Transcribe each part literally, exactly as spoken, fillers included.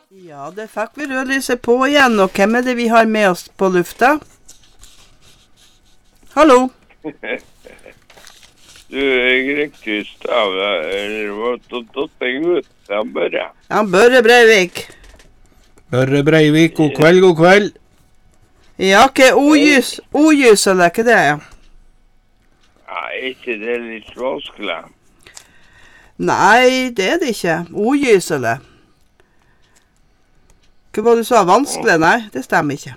Ja, det fikk vi rødlyset på igjen, og hvem er det vi har med oss på lufta? Hallo? Du, jeg riktig stav, eller hva tatt deg ut, han Børre. Ja, Børre Breivik. Børre Breivik, god kveld, god kveld. Ja, ikke ojus, ojus, eller ikke det, ja? Ja, er ikke det litt vanskelig? Nei, det er det ikke. Ojus, eller? Hva var det du sa? Vanskelig? Nei, det stemmer ikke.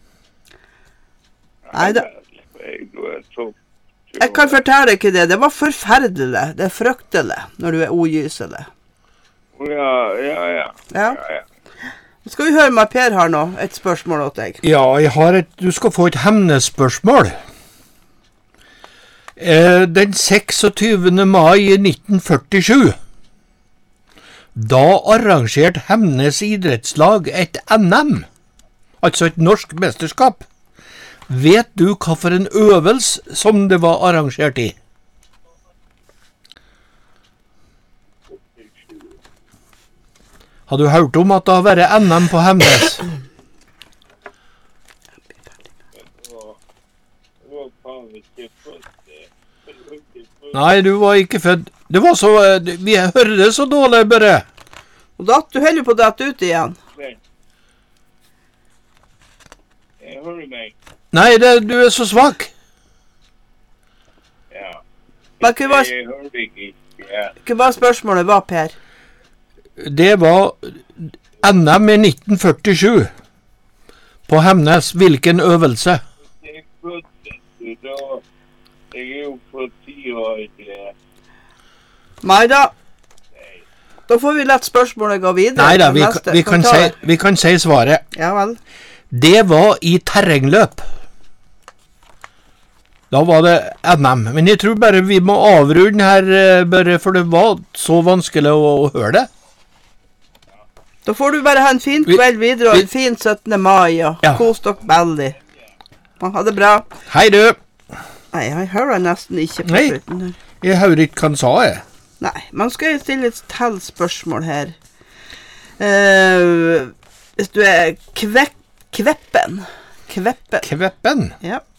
Nei, det... Jeg kan fortelle ikke det. Det var forferdelig. Det er fryktelig når du er ojyselig. Ja, ja, ja. Ja. Nå skal vi høre med Per har nå et spørsmål åt deg. Ja, jeg har et, du skal få et hemnespørsmål. Eh, den seksogtyvende mai nitten førtisju, da arrangerte Hemnes idrettslag et N M, altså et norsk mesterskap. Vet du hva for en øvelse som det var arrangert i? Har du hørt om at det har vært N M på Hemnes? Nei, du var ikke født. Det var så, vi hører det så dårlig, bare. Og datt, du heller på datt ut igjen. Jeg hører meg. Nei, det, du er så svak. Ja. Men hva var, Jeg hører ikke. Ja. hva var spørsmålet var, Per? Det var N M i nitten førtisju. På Hemnes, hvilken øvelse? Jeg fødte, da... Jeg er jo på ti år. Nei da. Da får vi lett spørsmålet gå videre. Nei da, vi, Neste. vi, kan ta si, det. vi kan si svaret. Ja vel. Det var i terrengløp. Da var det N M. Men jeg tror bare vi må avrunde her, bare, for det var så vanskelig å, å høre det. Da får du bare ha en fin kveld videre, og en fin syttende mai, og Ja. kos dere veldig. Ha det bra. Hei du. Nei, jeg hører nesten ikke på Nei. slutten her. Jeg hører ikke hva han sa, jeg. Nei, man skal jo stille et til spørsmål her. Uh, hvis du er kvek, kveppen. Kveppen. Kveppen. Ja.